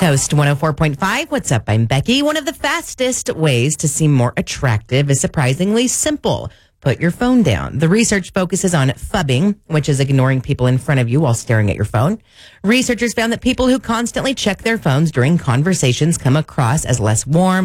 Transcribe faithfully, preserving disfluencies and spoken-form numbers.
Coast one oh four point five. What's up? I'm Becky. One of the fastest ways to seem more attractive is surprisingly simple. Put your phone down. The research focuses on phubbing, which is ignoring people in front of you while staring at your phone. Researchers found that people who constantly check their phones during conversations come across as less warm,